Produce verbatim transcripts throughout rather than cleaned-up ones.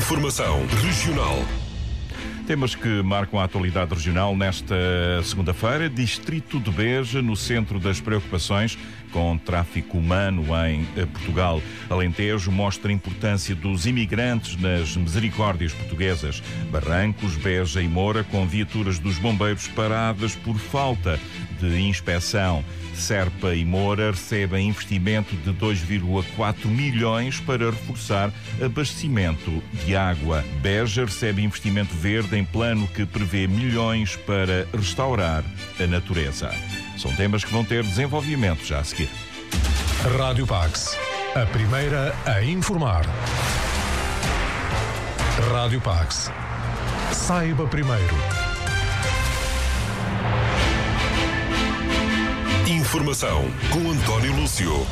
Informação regional. Temas que marcam a atualidade regional nesta segunda-feira. Distrito de Beja, no centro das preocupações com tráfico humano em Portugal. Alentejo mostra a importância dos imigrantes nas misericórdias portuguesas. Barrancos, Beja e Moura com viaturas dos bombeiros paradas por falta de inspeção. Serpa e Moura recebem investimento de dois vírgula quatro milhões para reforçar abastecimento de água. Beja recebe investimento verde em plano que prevê milhões para restaurar a natureza. São temas que vão ter desenvolvimento já a seguir. Rádio Pax, a primeira a informar. Rádio Pax. Saiba primeiro. Informação com António Lúcio.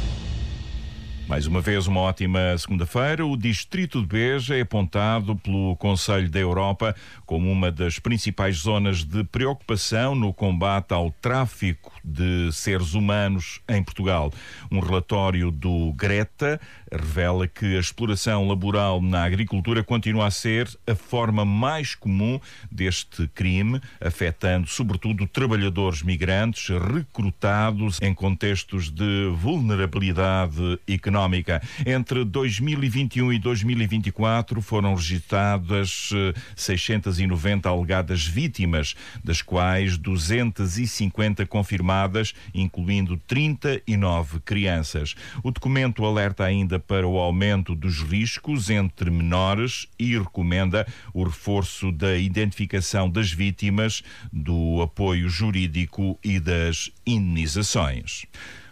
Mais uma vez, uma ótima segunda-feira. O Distrito de Beja é apontado pelo Conselho da Europa como uma das principais zonas de preocupação no combate ao tráfico de seres humanos em Portugal. Um relatório do Greta revela que a exploração laboral na agricultura continua a ser a forma mais comum deste crime, afetando sobretudo trabalhadores migrantes recrutados em contextos de vulnerabilidade económica. Entre dois mil e vinte e um e dois mil e vinte e quatro foram registradas seiscentas e noventa alegadas vítimas, das quais duzentas e cinquenta confirmadas, incluindo trinta e nove crianças. O documento alerta ainda para o aumento dos riscos entre menores e recomenda o reforço da identificação das vítimas, do apoio jurídico e das indenizações.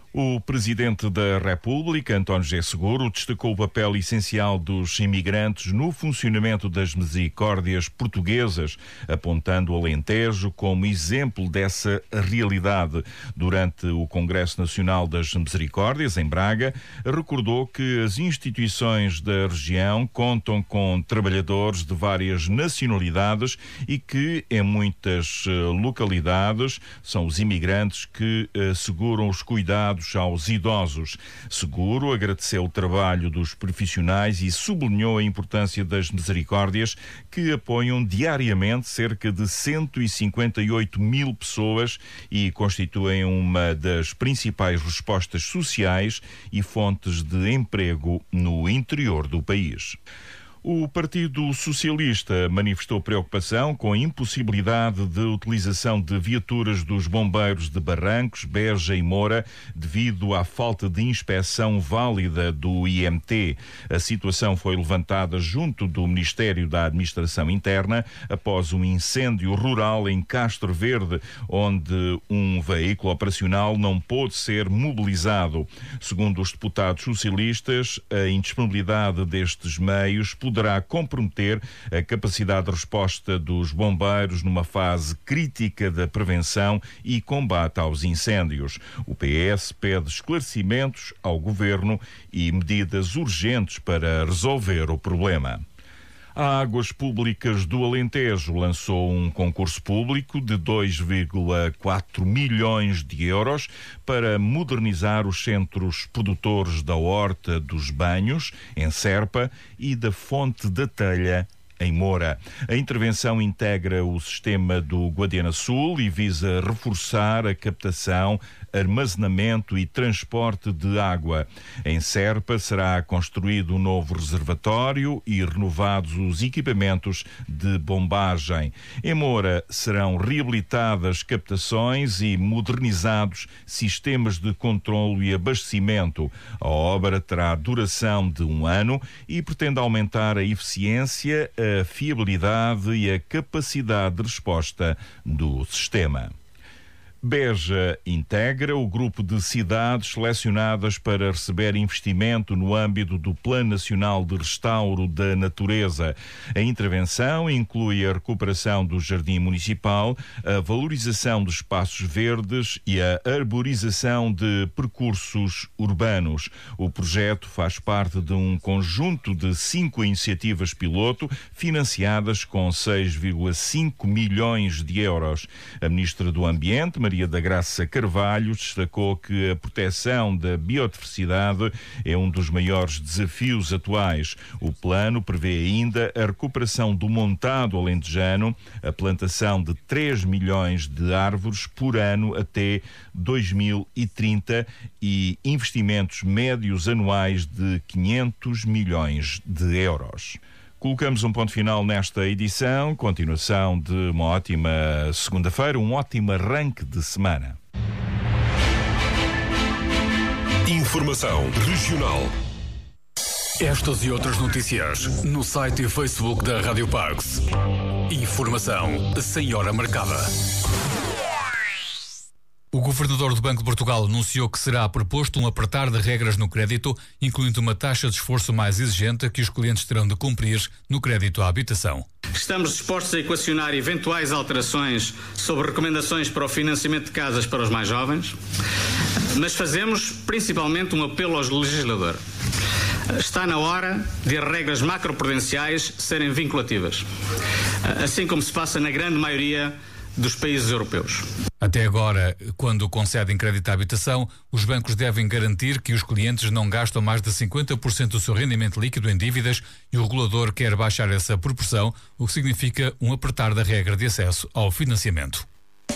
O Presidente da República, António José Seguro, destacou o papel essencial dos imigrantes no funcionamento das misericórdias portuguesas, apontando o Alentejo como exemplo dessa realidade. Durante o Congresso Nacional das Misericórdias, em Braga, recordou que as instituições da região contam com trabalhadores de várias nacionalidades e que, em muitas localidades, são os imigrantes que asseguram os cuidados aos idosos. Seguro agradeceu o trabalho dos profissionais e sublinhou a importância das misericórdias, que apoiam diariamente cerca de cento e cinquenta e oito mil pessoas e constituem uma das principais respostas sociais e fontes de emprego no interior do país. O Partido Socialista manifestou preocupação com a impossibilidade de utilização de viaturas dos bombeiros de Barrancos, Beja e Moura devido à falta de inspeção válida do I M T. A situação foi levantada junto do Ministério da Administração Interna após um incêndio rural em Castro Verde, onde um veículo operacional não pôde ser mobilizado. Segundo os deputados socialistas, a indisponibilidade destes meios poderá comprometer a capacidade de resposta dos bombeiros numa fase crítica da prevenção e combate aos incêndios. O P S pede esclarecimentos ao Governo e medidas urgentes para resolver o problema. A Águas Públicas do Alentejo lançou um concurso público de dois vírgula quatro milhões de euros para modernizar os centros produtores da Horta dos Banhos, em Serpa, e da Fonte da Telha, em Moura. A intervenção integra o sistema do Guadiana Sul e visa reforçar a captação, armazenamento e transporte de água. Em Serpa será construído um novo reservatório e renovados os equipamentos de bombagem. Em Moura serão reabilitadas captações e modernizados sistemas de controlo e abastecimento. A obra terá duração de um ano e pretende aumentar a eficiência, a a fiabilidade e a capacidade de resposta do sistema. Beja integra o grupo de cidades selecionadas para receber investimento no âmbito do Plano Nacional de Restauro da Natureza. A intervenção inclui a recuperação do Jardim Municipal, a valorização dos espaços verdes e a arborização de percursos urbanos. O projeto faz parte de um conjunto de cinco iniciativas piloto financiadas com seis vírgula cinco milhões de euros. A Ministra do Ambiente, Maria Maria da Graça Carvalho destacou que a proteção da biodiversidade é um dos maiores desafios atuais. O plano prevê ainda a recuperação do montado alentejano, a plantação de três milhões de árvores por ano até dois mil e trinta e investimentos médios anuais de quinhentos milhões de euros. Colocamos um ponto final nesta edição. Continuação de uma ótima segunda-feira, um ótimo arranque de semana. Informação regional. Estas e outras notícias no site e Facebook da Rádio Parks. Informação sem hora marcada. O governador do Banco de Portugal anunciou que será proposto um apertar de regras no crédito, incluindo uma taxa de esforço mais exigente que os clientes terão de cumprir no crédito à habitação. Estamos dispostos a equacionar eventuais alterações sobre recomendações para o financiamento de casas para os mais jovens, mas fazemos principalmente um apelo aos legisladores. Está na hora de as regras macroprudenciais serem vinculativas, assim como se passa na grande maioria dos países europeus. Até agora, quando concedem crédito à habitação, os bancos devem garantir que os clientes não gastam mais de cinquenta por cento do seu rendimento líquido em dívidas e o regulador quer baixar essa proporção, o que significa um apertar da regra de acesso ao financiamento.